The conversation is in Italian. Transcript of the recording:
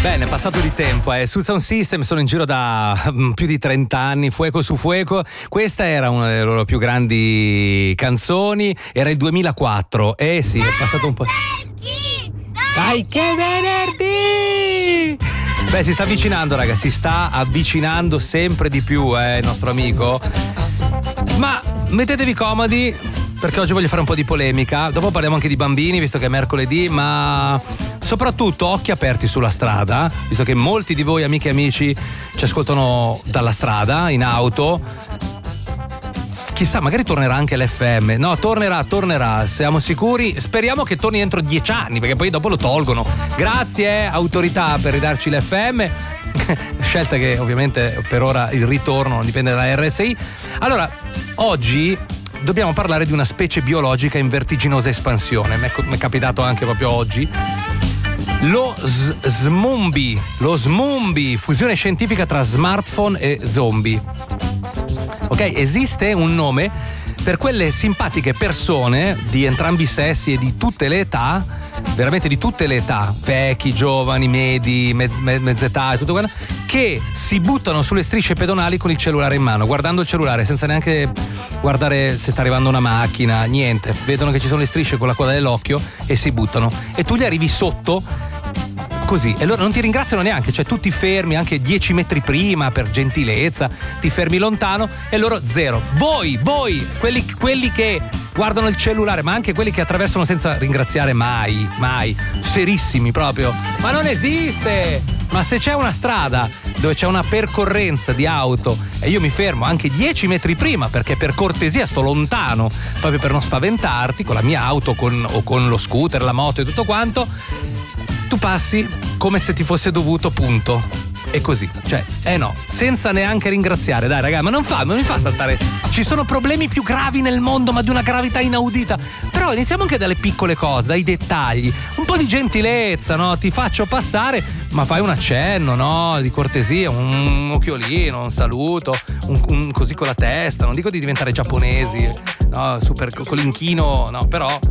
Bene, passato di tempo, sul Sound System sono in giro da più di 30 anni, fuoco su fuoco. Questa era una delle loro più grandi canzoni, era il 2004. Sì, è passato un po'. Dai che venerdì! Beh, si sta avvicinando, raga, si sta avvicinando sempre di più, il nostro amico. Ma mettetevi comodi, perché oggi voglio fare un po' di polemica. Dopo parliamo anche di bambini, visto che è mercoledì, ma soprattutto occhi aperti sulla strada, visto che molti di voi, amiche e amici, ci ascoltano dalla strada, in auto. Chissà, magari tornerà anche l'FM. No, tornerà, siamo sicuri. Speriamo che torni entro 10 anni, perché poi dopo lo tolgono. Grazie, autorità, per ridarci l'FM. Scelta che ovviamente per ora il ritorno non dipende dalla RSI. Allora, oggi dobbiamo parlare di una specie biologica in vertiginosa espansione. Mi è capitato anche proprio oggi. Lo smumbi, fusione scientifica tra smartphone e zombie. Ok, esiste un nome per quelle simpatiche persone di entrambi i sessi e di tutte le età, veramente di tutte le età, vecchi, giovani, medi, mezz'età e tutto quello, che si buttano sulle strisce pedonali con il cellulare in mano, guardando il cellulare senza neanche guardare se sta arrivando una macchina, niente. Vedono che ci sono le strisce con la coda dell'occhio e si buttano. E tu gli arrivi sotto così e loro non ti ringraziano neanche, cioè tu ti fermi anche 10 metri prima per gentilezza, ti fermi lontano e loro zero. Voi, quelli che guardano il cellulare, ma anche quelli che attraversano senza ringraziare mai, serissimi proprio. Ma non esiste! Ma se c'è una strada dove c'è una percorrenza di auto e io mi fermo anche 10 metri prima perché per cortesia sto lontano, proprio per non spaventarti, con la mia auto o con lo scooter, la moto e tutto quanto, tu passi come se ti fosse dovuto, punto. E così, cioè, no, senza neanche ringraziare, dai raga, ma non mi fa saltare. Ci sono problemi più gravi nel mondo, ma di una gravità inaudita. Però iniziamo anche dalle piccole cose, dai dettagli. Un po' di gentilezza, no? Ti faccio passare, ma fai un accenno, no? Di cortesia, un occhiolino, un saluto, un così con la testa. Non dico di diventare giapponesi, no? Super con l'inchino, no? Però